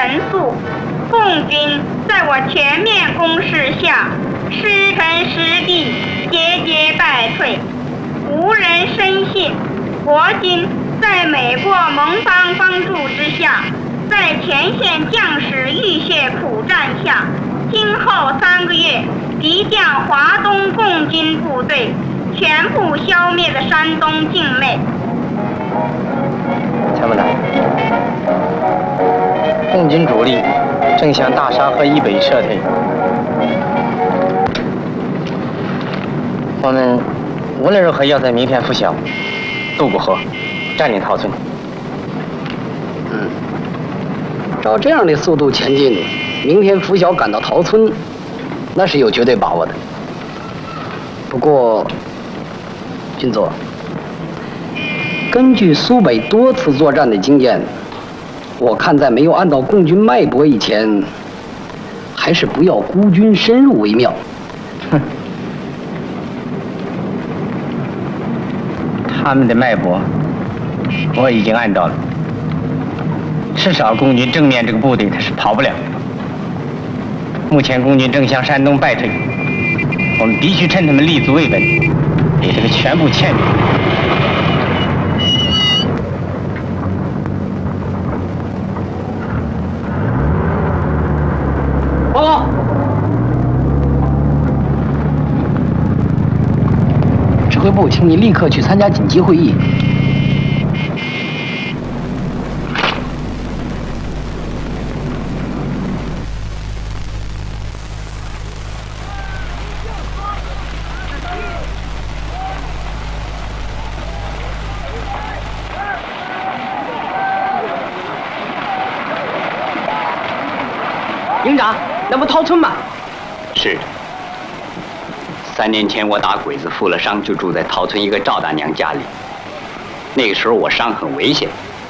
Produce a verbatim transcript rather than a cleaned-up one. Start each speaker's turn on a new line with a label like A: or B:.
A: 神速，共军在我全面攻势下，失城失地，节节败退。无人深信，国军在美国盟邦帮助之下，在前线将士浴血苦战下，今后三个月敌将华东共军部队全部消灭了山东境内。
B: 参谋长，共军主力正向大沙河以北撤退，我们无论如何要在明天拂晓渡过河，占领陶村。
C: 嗯，照这样的速度前进，明天拂晓赶到陶村，那是有绝对把握的。不过，军座，根据苏北多次作战的经验，我看在没有按到共军脉搏以前，还是不要孤军深入为妙。
B: 哼，他们的脉搏我已经按到了，至少共军正面这个部队他是跑不了。目前共军正向山东败退，我们必须趁他们立足未稳，给他们全部歼灭。
C: 报告，指挥部，请你立刻去参加紧急会议。
D: 营长，那不陶村吗？
E: 是。三年前我打鬼子负了伤，就住在陶村一个赵大娘家里。那个时候我伤很危险，